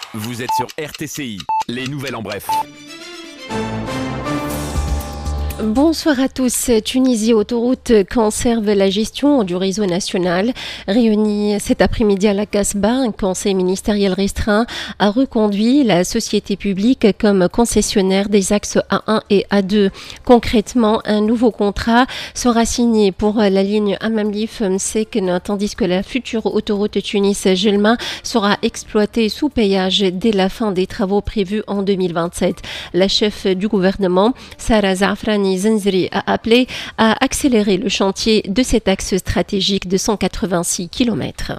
Vous êtes sur RTCI, les nouvelles en bref. Bonsoir à tous. Tunisie Autoroute conserve la gestion du réseau national. Réuni cet après-midi à la Casbah, un conseil ministériel restreint a reconduit la société publique comme concessionnaire des axes A1 et A2. Concrètement, un nouveau contrat sera signé pour la ligne Amamlif-Msekn, tandis que la future autoroute Tunis-Gelma sera exploitée sous péage dès la fin des travaux prévus en 2027. La chef du gouvernement, Sarah Zafrani Zenzri, a appelé à accélérer le chantier de cet axe stratégique de 186 km.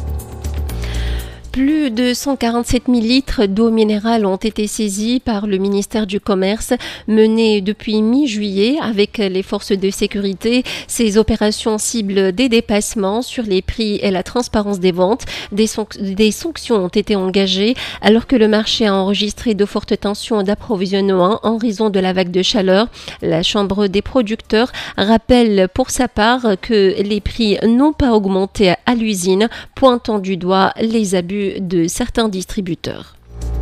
Plus de 147 000 litres d'eau minérale ont été saisis par le ministère du Commerce, mené depuis mi-juillet avec les forces de sécurité. Ces opérations ciblent des dépassements sur les prix et la transparence des ventes. Des sanctions ont été engagées alors que le marché a enregistré de fortes tensions d'approvisionnement en raison de la vague de chaleur. La Chambre des producteurs rappelle pour sa part que les prix n'ont pas augmenté à l'usine, pointant du doigt les abus de certains distributeurs.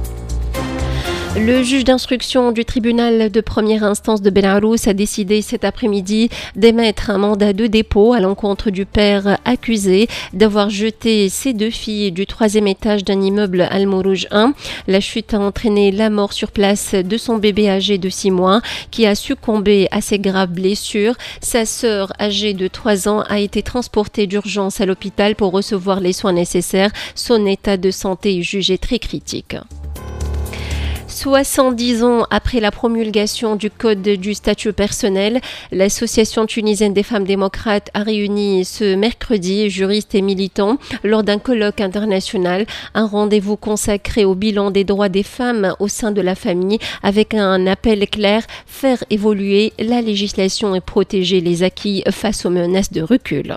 Le juge d'instruction du tribunal de première instance de Belarus a décidé cet après-midi d'émettre un mandat de dépôt à l'encontre du père accusé d'avoir jeté ses deux filles du 3e étage d'un immeuble Al-Mourouj 1. La chute a entraîné la mort sur place de son bébé âgé de 6 mois qui a succombé à ses graves blessures. Sa sœur âgée de 3 ans a été transportée d'urgence à l'hôpital pour recevoir les soins nécessaires. Son état de santé est jugé très critique. 70 ans après la promulgation du Code du statut personnel, l'Association tunisienne des femmes démocrates a réuni ce mercredi juristes et militants lors d'un colloque international, un rendez-vous consacré au bilan des droits des femmes au sein de la famille avec un appel clair, faire évoluer la législation et protéger les acquis face aux menaces de recul.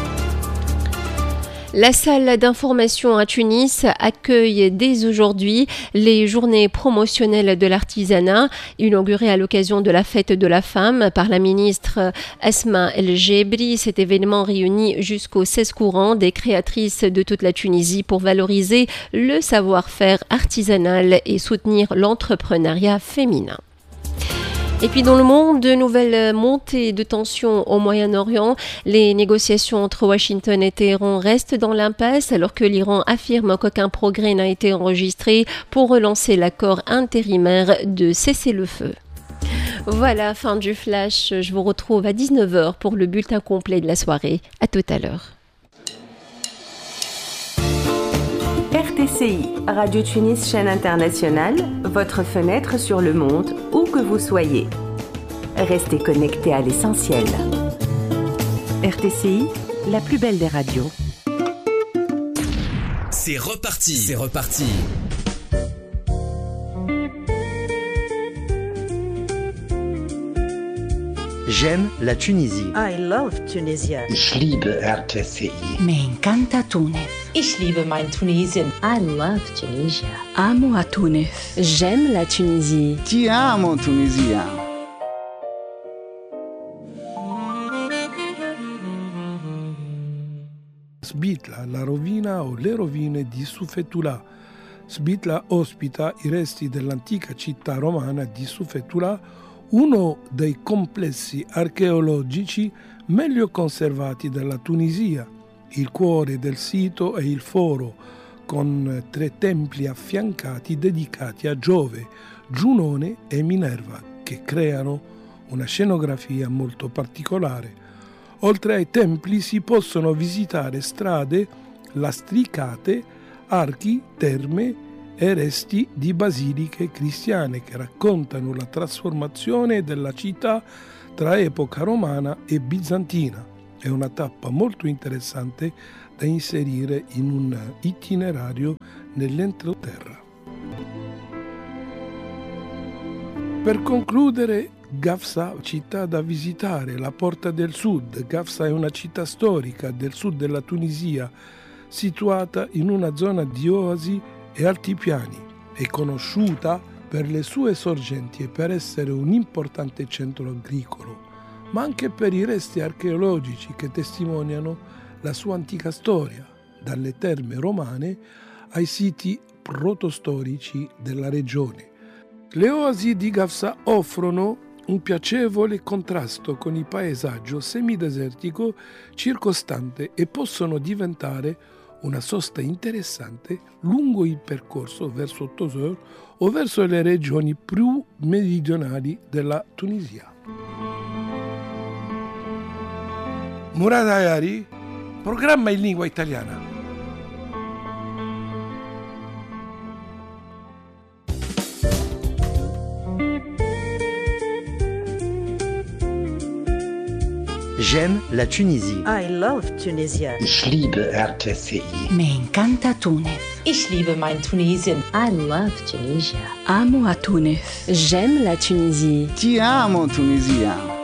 La salle d'information à Tunis accueille dès aujourd'hui les journées promotionnelles de l'artisanat, inaugurées à l'occasion de la fête de la femme par la ministre Asma El Gebri. Cet événement réunit jusqu'au 16 courant des créatrices de toute la Tunisie pour valoriser le savoir-faire artisanal et soutenir l'entrepreneuriat féminin. Et puis dans le monde, de nouvelles montées de tensions au Moyen-Orient. Les négociations entre Washington et Téhéran restent dans l'impasse alors que l'Iran affirme qu'aucun progrès n'a été enregistré pour relancer l'accord intérimaire de cessez-le-feu. Voilà, fin du flash. Je vous retrouve à 19h pour le bulletin complet de la soirée. À tout à l'heure. RTCI, Radio Tunis, chaîne internationale, votre fenêtre sur le monde, où que vous soyez. Restez connectés à l'essentiel. RTCI, la plus belle des radios. C'est reparti. J'aime la Tunisie. I love Tunisia. Ich liebe RTCI. Me encanta Túnez. Ich liebe mein Tunesien. I love Tunisia. Amo a Túnez. J'aime la Tunisie. Ti amo, Tunisia. Sbitla, la rovina o le rovine di Sufetula. Sbitla ospita i resti dell'antica città romana di Sufetula, uno dei complessi archeologici meglio conservati della Tunisia. Il cuore del sito è il foro, con 3 templi affiancati dedicati a Giove, Giunone e Minerva, che creano una scenografia molto particolare. Oltre ai templi si possono visitare strade lastricate, archi, terme e resti di basiliche cristiane che raccontano la trasformazione della città tra epoca romana e bizantina. È una tappa molto interessante da inserire in un itinerario nell'entroterra. Per concludere, Gafsa, città da visitare, la Porta del Sud. Gafsa è una città storica del sud della Tunisia, situata in una zona di oasi e altipiani. È conosciuta per le sue sorgenti e per essere un importante centro agricolo, ma anche per i resti archeologici che testimoniano la sua antica storia, dalle terme romane ai siti protostorici della regione. Le oasi di Gafsa offrono un piacevole contrasto con il paesaggio semidesertico circostante e possono diventare una sosta interessante lungo il percorso verso Tozeur o verso le regioni più meridionali della Tunisia. Murad Ayari, programma in lingua italiana. J'aime la Tunisie. I love Tunisia. Ich liebe RTCI. Me encanta Túnez. Ich liebe mein Tunesien. I love Tunisia. Amo a Túnez. J'aime la Tunisie. Ti amo, Tunisia.